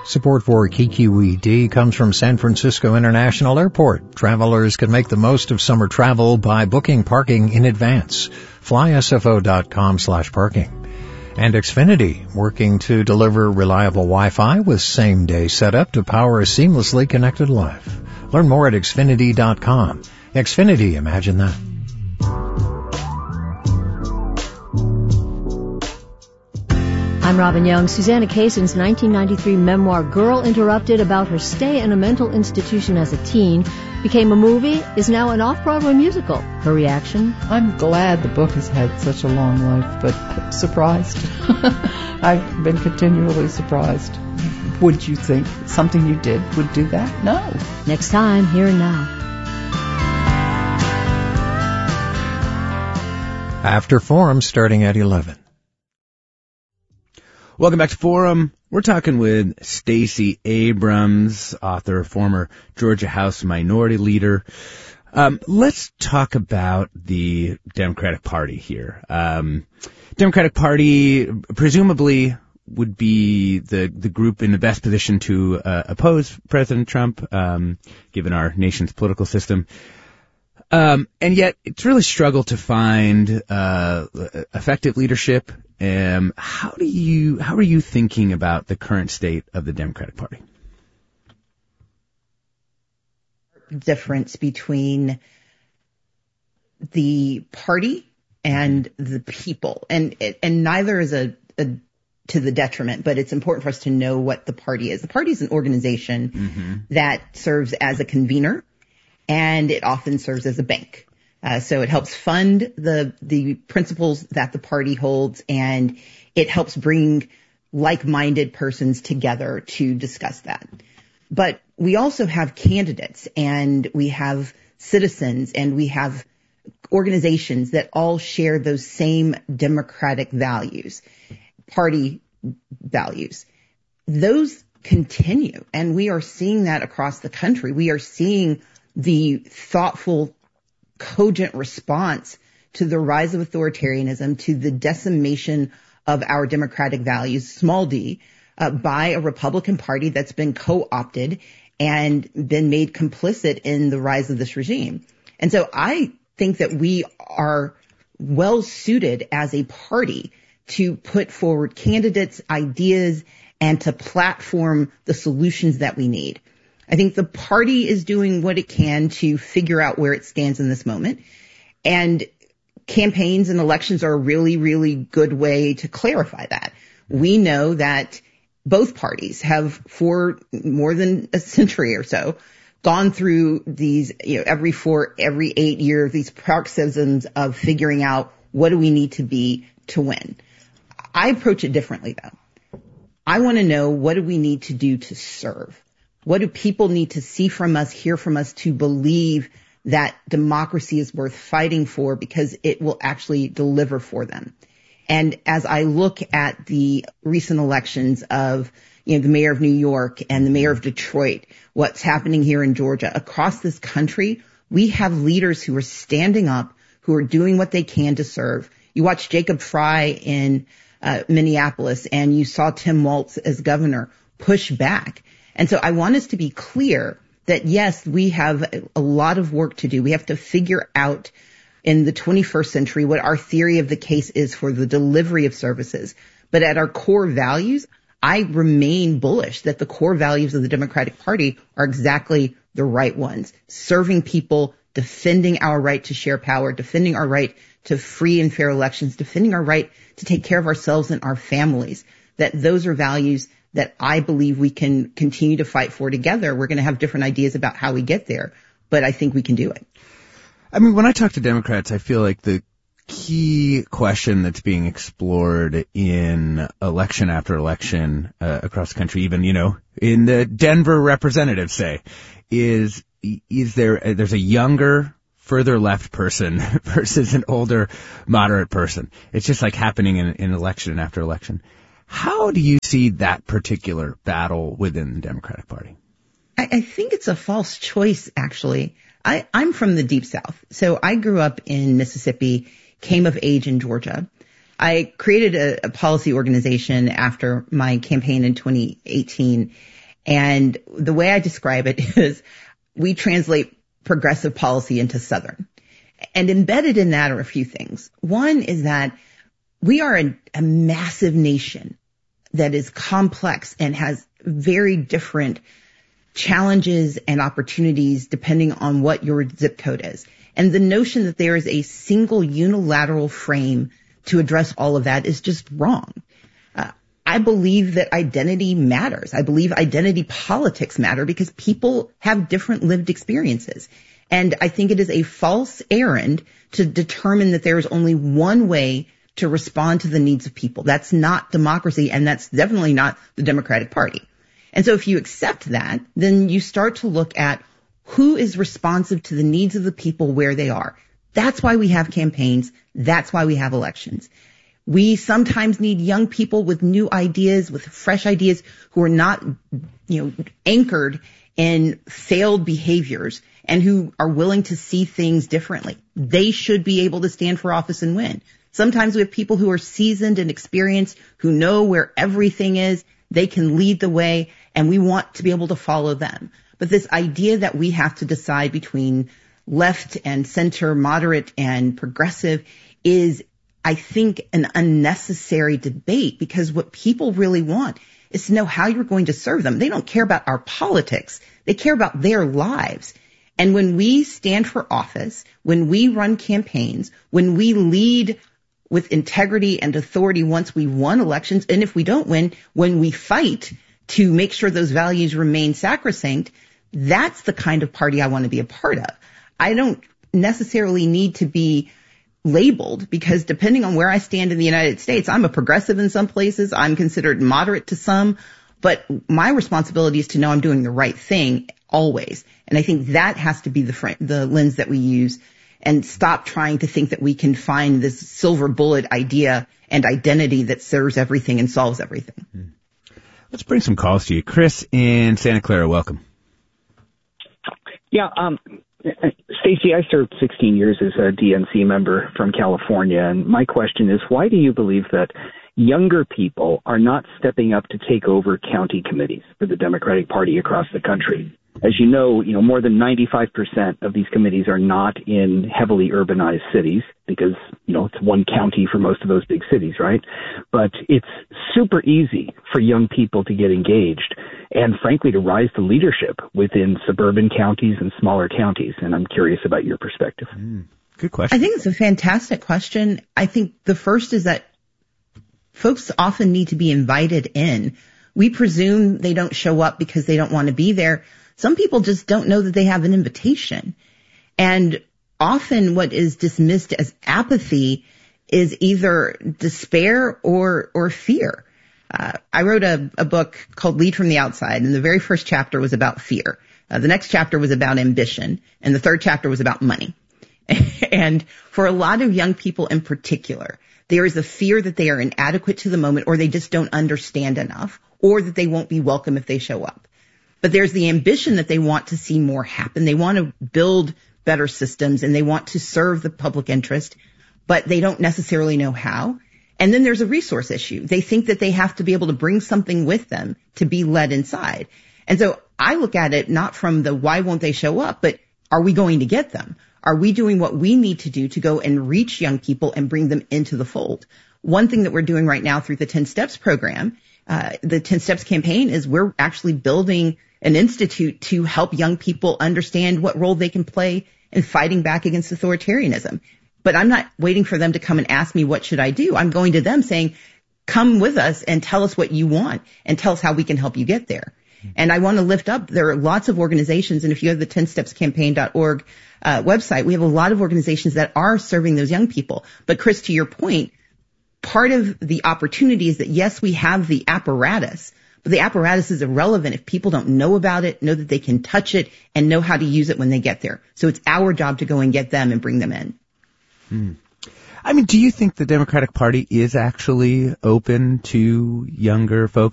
Support for KQED comes from San Francisco International Airport. Travelers can make the most of summer travel by booking parking in advance. FlySFO.com/parking. And Xfinity, working to deliver reliable Wi-Fi with same-day setup to power a seamlessly connected life. Learn more at Xfinity.com. Xfinity, imagine that. I'm Robin Young. Susanna Kaysen's 1993 memoir, Girl Interrupted, about her stay in a mental institution as a teen, became a movie, is now an off-Broadway musical. Her reaction? I'm glad the book has had such a long life, but surprised. I've been continually surprised. Would you think something you did would do that? No. Next time, Here and Now. After Forum, starting at 11. Welcome back to Forum. We're talking with Stacey Abrams, author, former Georgia House Minority Leader. Let's talk about the Democratic Party here. Democratic Party presumably would be the group in the best position to oppose President Trump, given our nation's political system. And yet it's really struggled to find effective leadership. How are you thinking about the current state of the Democratic Party? Difference between the party and the people, and neither is a to the detriment, but it's important for us to know what the party is. The party is an organization that serves as a convener, and it often serves as a bank. So it helps fund the principles that the party holds, and it helps bring like-minded persons together to discuss that. But we also have candidates, and we have citizens, and we have organizations that all share those same democratic values, party values. Those continue, and we are seeing that across the country. We are seeing the thoughtful, cogent response to the rise of authoritarianism, to the decimation of our democratic values, small d, by a Republican Party that's been co-opted and been made complicit in the rise of this regime. And so I think that we are well suited as a party to put forward candidates, ideas, and to platform the solutions that we need. I think the party is doing what it can to figure out where it stands in this moment. And campaigns and elections are a really, really good way to clarify that. We know that both parties have, for more than a century or so, gone through these, every 8 years, these paroxysms of figuring out what do we need to be to win. I approach it differently, though. I want to know, what do we need to do to serve? What do people need to see from us, hear from us, to believe that democracy is worth fighting for because it will actually deliver for them? And as I look at the recent elections of, the mayor of New York and the mayor of Detroit, what's happening here in Georgia, across this country, we have leaders who are standing up, who are doing what they can to serve. You watch Jacob Fry in Minneapolis, and you saw Tim Walz as governor push back. And so I want us to be clear that, yes, we have a lot of work to do. We have to figure out in the 21st century what our theory of the case is for the delivery of services. But at our core values, I remain bullish that the core values of the Democratic Party are exactly the right ones. Serving people, defending our right to share power, defending our right to free and fair elections, defending our right to take care of ourselves and our families. That those are values that I believe we can continue to fight for together. We're going to have different ideas about how we get there, but I think we can do it. I mean, when I talk to Democrats, I feel like the key question that's being explored in election after election across the country, even, in the Denver representatives, say, is there's a younger, further left person versus an older, moderate person. It's just like happening in election after election. How do you see that particular battle within the Democratic Party? I think it's a false choice, actually. I'm from the Deep South, so I grew up in Mississippi, came of age in Georgia. I created a policy organization after my campaign in 2018. And the way I describe it is we translate progressive policy into Southern. And embedded in that are a few things. One is that we are a massive nation that is complex and has very different challenges and opportunities depending on what your zip code is. And the notion that there is a single unilateral frame to address all of that is just wrong. I believe that identity matters. I believe identity politics matter because people have different lived experiences. And I think it is a false errand to determine that there is only one way to respond to the needs of people. That's not democracy, and that's definitely not the Democratic Party. And so if you accept that, then you start to look at who is responsive to the needs of the people where they are. That's why we have campaigns. That's why we have elections. We sometimes need young people with new ideas, with fresh ideas, who are not, anchored in failed behaviors and who are willing to see things differently. They should be able to stand for office and win. Sometimes we have people who are seasoned and experienced, who know where everything is. They can lead the way, and we want to be able to follow them. But this idea that we have to decide between left and center, moderate and progressive is, I think, an unnecessary debate, because what people really want is to know how you're going to serve them. They don't care about our politics. They care about their lives. And when we stand for office, when we run campaigns, when we lead with integrity and authority once we won elections, and if we don't win, when we fight to make sure those values remain sacrosanct, that's the kind of party I want to be a part of. I don't necessarily need to be labeled, because depending on where I stand in the United States, I'm a progressive in some places, I'm considered moderate to some, but my responsibility is to know I'm doing the right thing always. And I think that has to be the lens that we use, and stop trying to think that we can find this silver bullet idea and identity that serves everything and solves everything. Let's bring some calls to you. Chris in Santa Clara, welcome. Yeah, Stacey, I served 16 years as a DNC member from California, and my question is, why do you believe that younger people are not stepping up to take over county committees for the Democratic Party across the country? As you know, more than 95% of these committees are not in heavily urbanized cities because, it's one county for most of those big cities, right? But it's super easy for young people to get engaged and, frankly, to rise to leadership within suburban counties and smaller counties. And I'm curious about your perspective. Good question. I think it's a fantastic question. I think the first is that folks often need to be invited in. We presume they don't show up because they don't want to be there. Some people just don't know that they have an invitation. And often what is dismissed as apathy is either despair or fear. I wrote a book called Lead from the Outside, and the very first chapter was about fear. The next chapter was about ambition, and the third chapter was about money. And for a lot of young people in particular, there is a fear that they are inadequate to the moment, or they just don't understand enough, or that they won't be welcome if they show up. But there's the ambition that they want to see more happen. They want to build better systems, and they want to serve the public interest, but they don't necessarily know how. And then there's a resource issue. They think that they have to be able to bring something with them to be led inside. And so I look at it not from the why won't they show up, but are we going to get them? Are we doing what we need to do to go and reach young people and bring them into the fold? One thing that we're doing right now through the 10 Steps program, the 10 Steps campaign, is we're actually building an institute to help young people understand what role they can play in fighting back against authoritarianism. But I'm not waiting for them to come and ask me, what should I do? I'm going to them saying, come with us and tell us what you want and tell us how we can help you get there. And I want to lift up, there are lots of organizations, and if you have the 10stepscampaign.org website, we have a lot of organizations that are serving those young people. But Chris, to your point, part of the opportunity is that, yes, we have the apparatus, but the apparatus is irrelevant if people don't know about it, know that they can touch it, and know how to use it when they get there. So it's our job to go and get them and bring them in. I mean, do you think the Democratic Party is actually open to younger folks?